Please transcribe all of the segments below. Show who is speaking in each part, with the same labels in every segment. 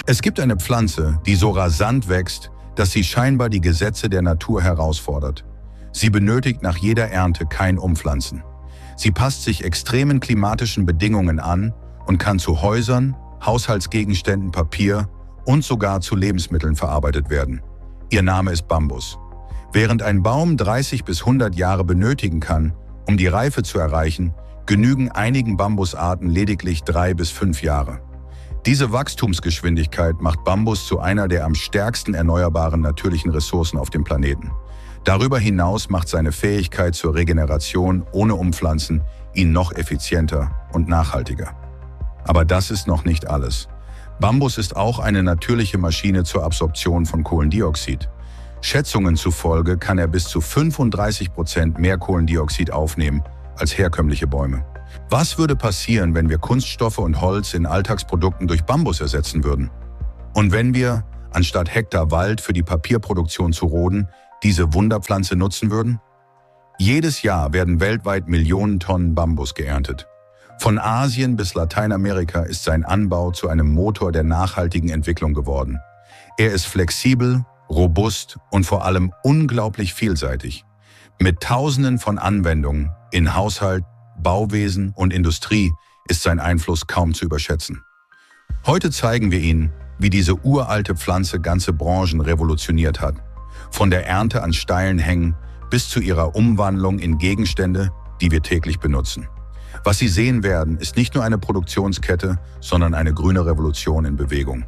Speaker 1: Es gibt eine Pflanze, die so rasant wächst, dass sie scheinbar die Gesetze der Natur herausfordert. Sie benötigt nach jeder Ernte kein Umpflanzen. Sie passt sich extremen klimatischen Bedingungen an und kann zu Häusern, Haushaltsgegenständen, Papier und sogar zu Lebensmitteln verarbeitet werden. Ihr Name ist Bambus. Während ein Baum 30 bis 100 Jahre benötigen kann, um die Reife zu erreichen, genügen einigen Bambusarten lediglich 3 bis 5 Jahre. Diese Wachstumsgeschwindigkeit macht Bambus zu einer der am stärksten erneuerbaren natürlichen Ressourcen auf dem Planeten. Darüber hinaus macht seine Fähigkeit zur Regeneration ohne Umpflanzen ihn noch effizienter und nachhaltiger. Aber das ist noch nicht alles. Bambus ist auch eine natürliche Maschine zur Absorption von Kohlendioxid. Schätzungen zufolge kann er bis zu 35% mehr Kohlendioxid aufnehmen als herkömmliche Bäume. Was würde passieren, wenn wir Kunststoffe und Holz in Alltagsprodukten durch Bambus ersetzen würden? Und wenn wir, anstatt Hektar Wald für die Papierproduktion zu roden, diese Wunderpflanze nutzen würden? Jedes Jahr werden weltweit Millionen Tonnen Bambus geerntet. Von Asien bis Lateinamerika ist sein Anbau zu einem Motor der nachhaltigen Entwicklung geworden. Er ist flexibel, robust und vor allem unglaublich vielseitig. Mit Tausenden von Anwendungen in Haushalt, Bauwesen und Industrie ist sein Einfluss kaum zu überschätzen. Heute zeigen wir Ihnen, wie diese uralte Pflanze ganze Branchen revolutioniert hat. Von der Ernte an steilen Hängen bis zu ihrer Umwandlung in Gegenstände, die wir täglich benutzen. Was Sie sehen werden, ist nicht nur eine Produktionskette, sondern eine grüne Revolution in Bewegung.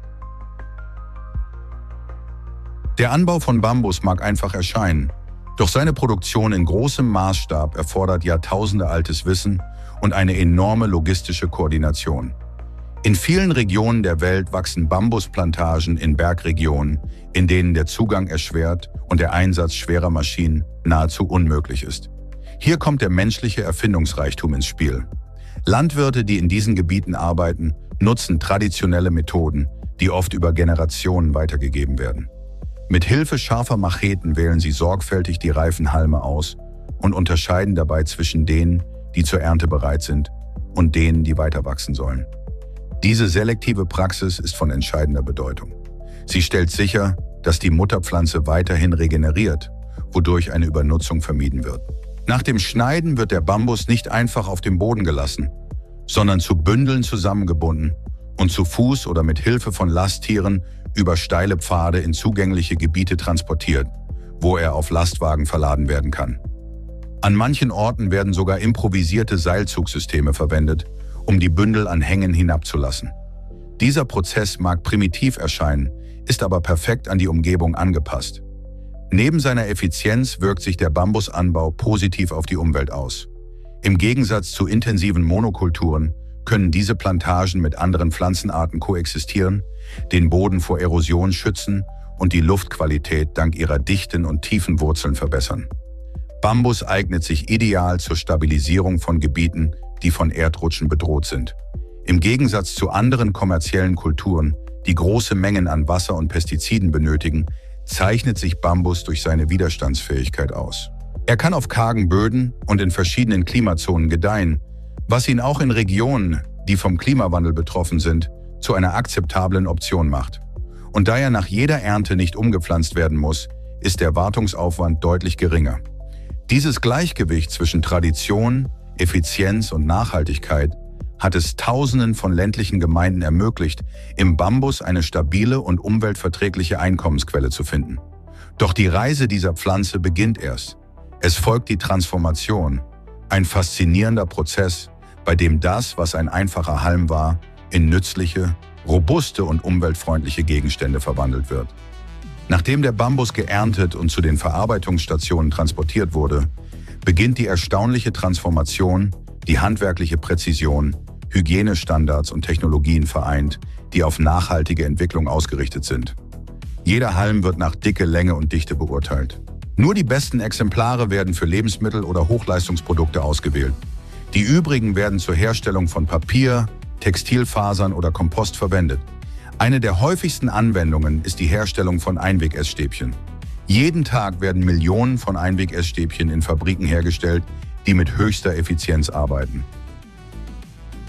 Speaker 1: Der Anbau von Bambus mag einfach erscheinen, doch seine Produktion in großem Maßstab erfordert jahrtausendealtes Wissen und eine enorme logistische Koordination. In vielen Regionen der Welt wachsen Bambusplantagen in Bergregionen, in denen der Zugang erschwert und der Einsatz schwerer Maschinen nahezu unmöglich ist. Hier kommt der menschliche Erfindungsreichtum ins Spiel. Landwirte, die in diesen Gebieten arbeiten, nutzen traditionelle Methoden, die oft über Generationen weitergegeben werden. Mit Hilfe scharfer Macheten wählen sie sorgfältig die reifen Halme aus und unterscheiden dabei zwischen denen, die zur Ernte bereit sind, und denen, die weiter wachsen sollen. Diese selektive Praxis ist von entscheidender Bedeutung. Sie stellt sicher, dass die Mutterpflanze weiterhin regeneriert, wodurch eine Übernutzung vermieden wird. Nach dem Schneiden wird der Bambus nicht einfach auf dem Boden gelassen, sondern zu Bündeln zusammengebunden und zu Fuß oder mit Hilfe von Lasttieren über steile Pfade in zugängliche Gebiete transportiert, wo er auf Lastwagen verladen werden kann. An manchen Orten werden sogar improvisierte Seilzugsysteme verwendet, um die Bündel an Hängen hinabzulassen. Dieser Prozess mag primitiv erscheinen, ist aber perfekt an die Umgebung angepasst. Neben seiner Effizienz wirkt sich der Bambusanbau positiv auf die Umwelt aus. Im Gegensatz zu intensiven Monokulturen können diese Plantagen mit anderen Pflanzenarten koexistieren, den Boden vor Erosion schützen und die Luftqualität dank ihrer dichten und tiefen Wurzeln verbessern. Bambus eignet sich ideal zur Stabilisierung von Gebieten, die von Erdrutschen bedroht sind. Im Gegensatz zu anderen kommerziellen Kulturen, die große Mengen an Wasser und Pestiziden benötigen, zeichnet sich Bambus durch seine Widerstandsfähigkeit aus. Er kann auf kargen Böden und in verschiedenen Klimazonen gedeihen, was ihn auch in Regionen, die vom Klimawandel betroffen sind, zu einer akzeptablen Option macht. Und da er nach jeder Ernte nicht umgepflanzt werden muss, ist der Wartungsaufwand deutlich geringer. Dieses Gleichgewicht zwischen Tradition, Effizienz und Nachhaltigkeit hat es Tausenden von ländlichen Gemeinden ermöglicht, im Bambus eine stabile und umweltverträgliche Einkommensquelle zu finden. Doch die Reise dieser Pflanze beginnt erst. Es folgt die Transformation, ein faszinierender Prozess, bei dem das, was ein einfacher Halm war, in nützliche, robuste und umweltfreundliche Gegenstände verwandelt wird. Nachdem der Bambus geerntet und zu den Verarbeitungsstationen transportiert wurde, beginnt die erstaunliche Transformation, die handwerkliche Präzision, Hygienestandards und Technologien vereint, die auf nachhaltige Entwicklung ausgerichtet sind. Jeder Halm wird nach Dicke, Länge und Dichte beurteilt. Nur die besten Exemplare werden für Lebensmittel oder Hochleistungsprodukte ausgewählt. Die übrigen werden zur Herstellung von Papier, Textilfasern oder Kompost verwendet. Eine der häufigsten Anwendungen ist die Herstellung von Einweg-Essstäbchen. Jeden Tag werden Millionen von Einweg-Essstäbchen in Fabriken hergestellt, die mit höchster Effizienz arbeiten.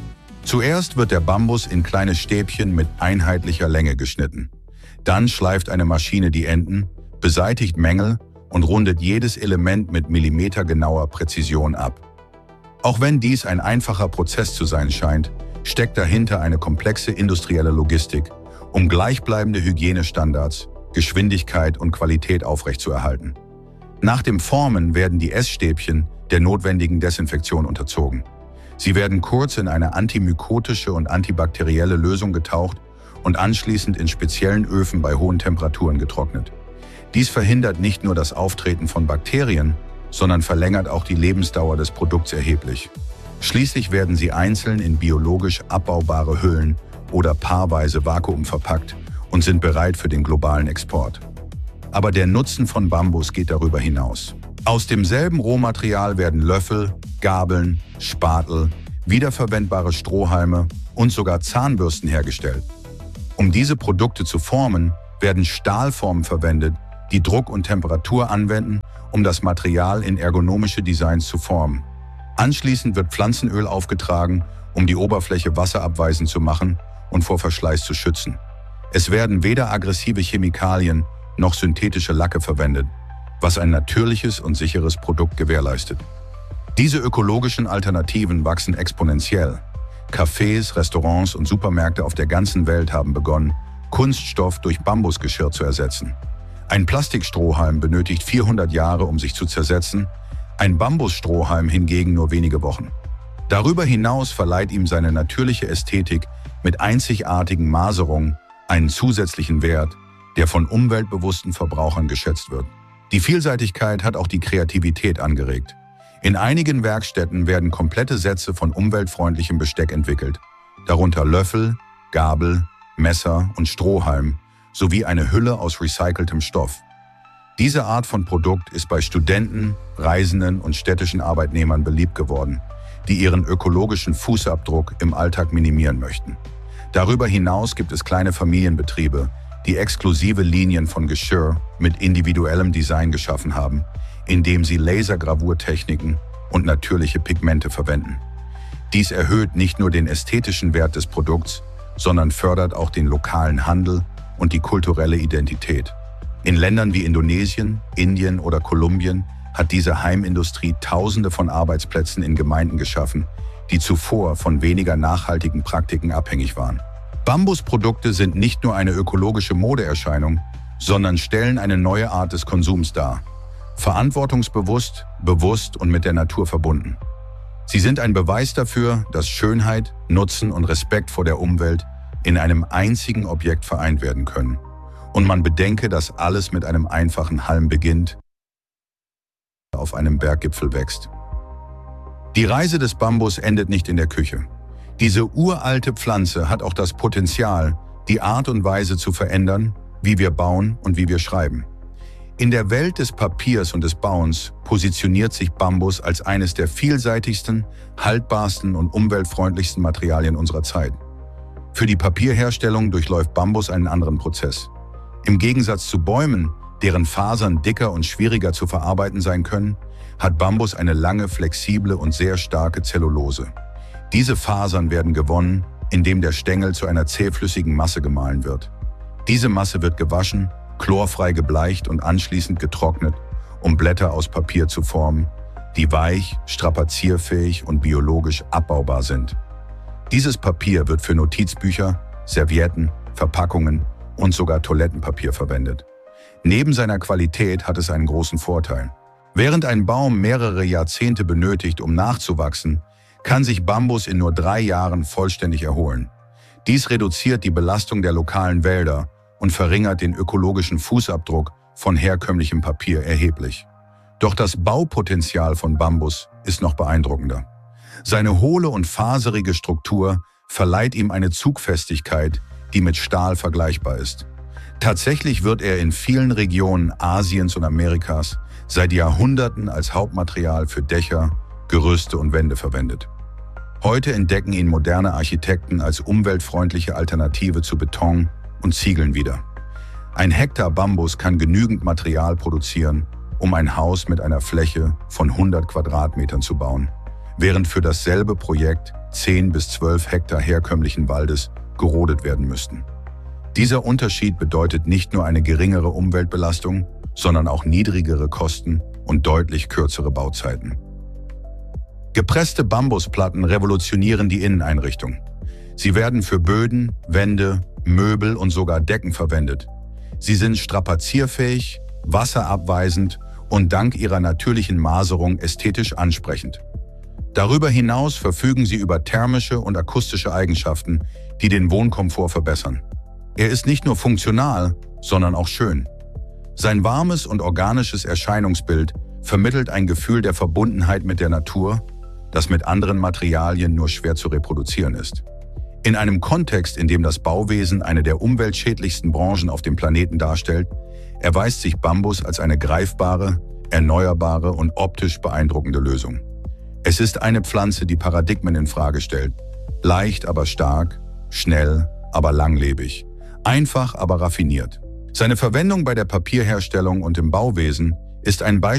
Speaker 1: Zuerst wird der Bambus in kleine Stäbchen mit einheitlicher Länge geschnitten. Dann schleift eine Maschine die Enden, beseitigt Mängel und rundet jedes Element mit millimetergenauer Präzision ab. Auch wenn dies ein einfacher Prozess zu sein scheint, steckt dahinter eine komplexe industrielle Logistik, um gleichbleibende Hygienestandards, Geschwindigkeit und Qualität aufrechtzuerhalten. Nach dem Formen werden die Essstäbchen der notwendigen Desinfektion unterzogen. Sie werden kurz in eine antimykotische und antibakterielle Lösung getaucht und anschließend in speziellen Öfen bei hohen Temperaturen getrocknet. Dies verhindert nicht nur das Auftreten von Bakterien, sondern verlängert auch die Lebensdauer des Produkts erheblich. Schließlich werden sie einzeln in biologisch abbaubare Hüllen oder paarweise vakuumverpackt und sind bereit für den globalen Export. Aber der Nutzen von Bambus geht darüber hinaus. Aus demselben Rohmaterial werden Löffel, Gabeln, Spatel, wiederverwendbare Strohhalme und sogar Zahnbürsten hergestellt. Um diese Produkte zu formen, werden Stahlformen verwendet, die Druck und Temperatur anwenden, um das Material in ergonomische Designs zu formen. Anschließend wird Pflanzenöl aufgetragen, um die Oberfläche wasserabweisend zu machen und vor Verschleiß zu schützen. Es werden weder aggressive Chemikalien noch synthetische Lacke verwendet, was ein natürliches und sicheres Produkt gewährleistet. Diese ökologischen Alternativen wachsen exponentiell. Cafés, Restaurants und Supermärkte auf der ganzen Welt haben begonnen, Kunststoff durch Bambusgeschirr zu ersetzen. Ein Plastikstrohhalm benötigt 400 Jahre, um sich zu zersetzen, ein Bambusstrohhalm hingegen nur wenige Wochen. Darüber hinaus verleiht ihm seine natürliche Ästhetik mit einzigartigen Maserungen einen zusätzlichen Wert, der von umweltbewussten Verbrauchern geschätzt wird. Die Vielseitigkeit hat auch die Kreativität angeregt. In einigen Werkstätten werden komplette Sätze von umweltfreundlichem Besteck entwickelt, darunter Löffel, Gabel, Messer und Strohhalm, sowie eine Hülle aus recyceltem Stoff. Diese Art von Produkt ist bei Studenten, Reisenden und städtischen Arbeitnehmern beliebt geworden, die ihren ökologischen Fußabdruck im Alltag minimieren möchten. Darüber hinaus gibt es kleine Familienbetriebe, die exklusive Linien von Geschirr mit individuellem Design geschaffen haben, indem sie Lasergravurtechniken und natürliche Pigmente verwenden. Dies erhöht nicht nur den ästhetischen Wert des Produkts, sondern fördert auch den lokalen Handel und die kulturelle Identität. In Ländern wie Indonesien, Indien oder Kolumbien hat diese Heimindustrie Tausende von Arbeitsplätzen in Gemeinden geschaffen, die zuvor von weniger nachhaltigen Praktiken abhängig waren. Bambusprodukte sind nicht nur eine ökologische Modeerscheinung, sondern stellen eine neue Art des Konsums dar. Verantwortungsbewusst, bewusst und mit der Natur verbunden. Sie sind ein Beweis dafür, dass Schönheit, Nutzen und Respekt vor der Umwelt in einem einzigen Objekt vereint werden können. Und man bedenke, dass alles mit einem einfachen Halm beginnt, der auf einem Berggipfel wächst. Die Reise des Bambus endet nicht in der Küche. Diese uralte Pflanze hat auch das Potenzial, die Art und Weise zu verändern, wie wir bauen und wie wir schreiben. In der Welt des Papiers und des Bauens positioniert sich Bambus als eines der vielseitigsten, haltbarsten und umweltfreundlichsten Materialien unserer Zeit. Für die Papierherstellung durchläuft Bambus einen anderen Prozess. Im Gegensatz zu Bäumen, deren Fasern dicker und schwieriger zu verarbeiten sein können, hat Bambus eine lange, flexible und sehr starke Zellulose. Diese Fasern werden gewonnen, indem der Stängel zu einer zähflüssigen Masse gemahlen wird. Diese Masse wird gewaschen, chlorfrei gebleicht und anschließend getrocknet, um Blätter aus Papier zu formen, die weich, strapazierfähig und biologisch abbaubar sind. Dieses Papier wird für Notizbücher, Servietten, Verpackungen und sogar Toilettenpapier verwendet. Neben seiner Qualität hat es einen großen Vorteil. Während ein Baum mehrere Jahrzehnte benötigt, um nachzuwachsen, kann sich Bambus in nur 3 Jahren vollständig erholen. Dies reduziert die Belastung der lokalen Wälder und verringert den ökologischen Fußabdruck von herkömmlichem Papier erheblich. Doch das Baupotenzial von Bambus ist noch beeindruckender. Seine hohle und faserige Struktur verleiht ihm eine Zugfestigkeit, die mit Stahl vergleichbar ist. Tatsächlich wird er in vielen Regionen Asiens und Amerikas seit Jahrhunderten als Hauptmaterial für Dächer, Gerüste und Wände verwendet. Heute entdecken ihn moderne Architekten als umweltfreundliche Alternative zu Beton und Ziegeln wieder. Ein Hektar Bambus kann genügend Material produzieren, um ein Haus mit einer Fläche von 100 Quadratmetern zu bauen, während für dasselbe Projekt 10 bis 12 Hektar herkömmlichen Waldes gerodet werden müssten. Dieser Unterschied bedeutet nicht nur eine geringere Umweltbelastung, sondern auch niedrigere Kosten und deutlich kürzere Bauzeiten. Gepresste Bambusplatten revolutionieren die Inneneinrichtung. Sie werden für Böden, Wände, Möbel und sogar Decken verwendet. Sie sind strapazierfähig, wasserabweisend und dank ihrer natürlichen Maserung ästhetisch ansprechend. Darüber hinaus verfügen sie über thermische und akustische Eigenschaften, die den Wohnkomfort verbessern. Er ist nicht nur funktional, sondern auch schön. Sein warmes und organisches Erscheinungsbild vermittelt ein Gefühl der Verbundenheit mit der Natur, das mit anderen Materialien nur schwer zu reproduzieren ist. In einem Kontext, in dem das Bauwesen eine der umweltschädlichsten Branchen auf dem Planeten darstellt, erweist sich Bambus als eine greifbare, erneuerbare und optisch beeindruckende Lösung. Es ist eine Pflanze, die Paradigmen in Frage stellt. Leicht, aber stark, schnell, aber langlebig, einfach, aber raffiniert. Seine Verwendung bei der Papierherstellung und im Bauwesen ist ein Beispiel